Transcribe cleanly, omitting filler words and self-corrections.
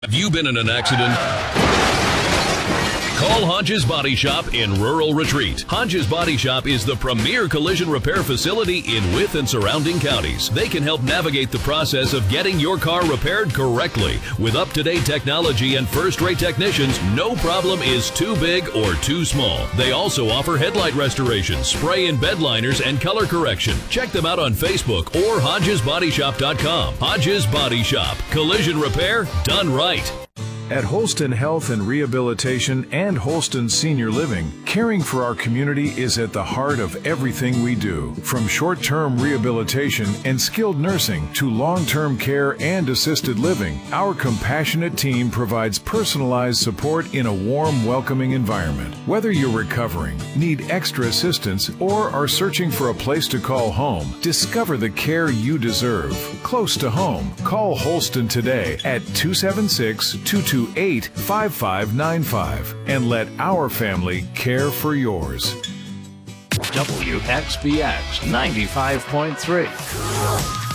Have you been in an accident? Call Hodges Body Shop in Rural Retreat. Hodges Body Shop is the premier collision repair facility in Wythe and surrounding counties. They can help navigate the process of getting your car repaired correctly. With up-to-date technology and first-rate technicians, no problem is too big or too small. They also offer headlight restoration, spray and bed liners, and color correction. Check them out on Facebook or HodgesBodyShop.com. Hodges Body Shop. Collision repair done right. At Holston Health and Rehabilitation and Holston Senior Living, caring for our community is at the heart of everything we do. From short-term rehabilitation and skilled nursing to long-term care and assisted living, our compassionate team provides personalized support in a warm, welcoming environment. Whether you're recovering, need extra assistance, or are searching for a place to call home, discover the care you deserve. Close to home. Call Holston today at 276-228-5595 and let our family care for yours. WXBX 95.3.